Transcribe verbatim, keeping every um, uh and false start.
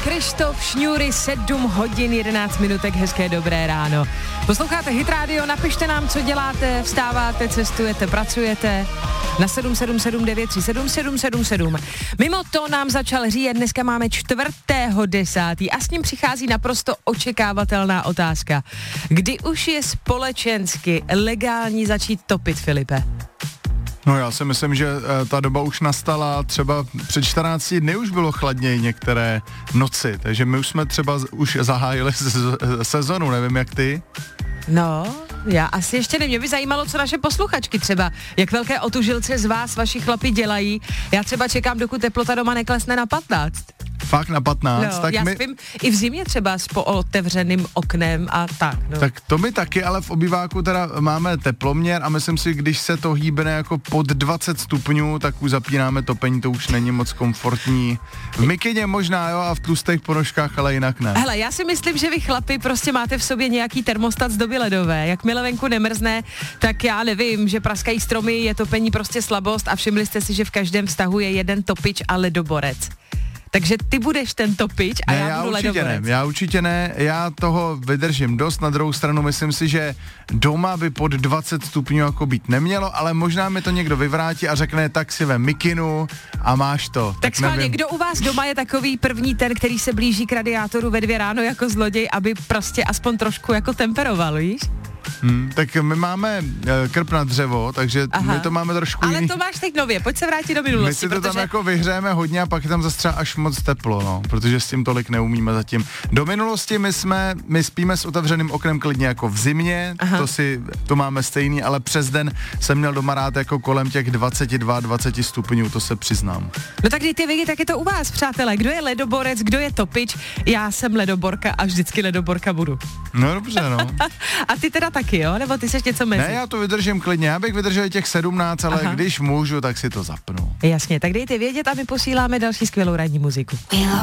Krištof Šňůry, sedm hodin jedenáct minutek, hezké dobré ráno. Posloucháte Hit Radio, napište nám, co děláte, vstáváte, cestujete, pracujete na sedm sedm sedm devět tři sedm sedm sedm sedm. Mimo to nám začal říjet, dneska máme čtvrtého desátý a s ním přichází naprosto očekávatelná otázka. Kdy už je společensky legální začít topit, Filipe? No já si myslím, že e, ta doba už nastala, třeba před čtrnácti dny už bylo chladněji některé noci, takže my už jsme třeba z, už zahájili sezonu, nevím jak ty. No, já asi ještě nevím, mě by zajímalo, co naše posluchačky třeba, jak velké otužilce z vás vaši chlapi dělají. Já třeba čekám, dokud teplota doma neklesne na patnáct. Fakt na patnáct? No, tak já my... spím i v zimě třeba s pootevřeným oknem a tak. No. Tak to my taky, ale v obýváku teda máme teploměr a myslím si, když se to hýbne jako pod dvacet stupňů, tak už zapínáme topení, to už není moc komfortní. V mikině možná, jo, a v tlustých ponožkách, ale jinak ne. Hele, já si myslím, že vy chlapi prostě máte v sobě nějaký termostat z doby ledové. Jakmile venku nemrzne, tak já nevím, že praskají stromy, je topení prostě slabost a všimli jste si, že v každém vztahu je jeden topič a ledoborec. Takže ty budeš ten topič a ne, já, já budu určitě ledoborec. ne, já určitě ne, já toho vydržím dost, na druhou stranu myslím si, že doma by pod dvacet stupňů jako být nemělo, ale možná mi to někdo vyvrátí a řekne, tak si vem mikinu a máš to. Tak, tak schválně, kdo u vás doma je takový první ten, který se blíží k radiátoru ve dvě ráno jako zloděj, aby prostě aspoň trošku jako temperoval, víš? Hmm, tak my máme e, krb na dřevo, takže Aha. my to máme trošku Ale jiný. to máš teď nově, pojď se vrátit do minulosti. My si to protože... tam jako vyhřejeme hodně a pak je tam zase třeba až moc teplo, no, protože s tím tolik neumíme zatím. Do minulosti my jsme, my spíme s otevřeným oknem klidně jako v zimě, Aha. to si, to máme stejný, ale přes den jsem měl doma rád jako kolem těch dvacet dva dvacet stupňů, to se přiznám. No tak dejte vědět, tak je to u vás, přátelé, kdo je ledoborec, kdo je topič, já jsem ledoborka a vždycky ledoborka budu. No dobře, no. A ty teda taky, jo? Nebo ty seš něco mezi? Ne, já to vydržím klidně, já bych vydržel těch sedmnáct, ale Aha. když můžu, tak si to zapnu. Jasně, tak dejte vědět a my posíláme další skvělou ranní muziku.